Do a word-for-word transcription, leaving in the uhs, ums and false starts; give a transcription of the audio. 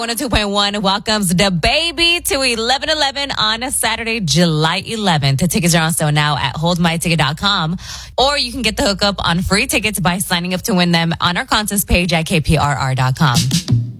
one oh two point one welcomes the baby to eleven eleven on a Saturday, July eleventh. The tickets are on sale now at hold my ticket dot com, or you can get the hookup on free tickets by signing up to win them on our contest page at k p r r dot com.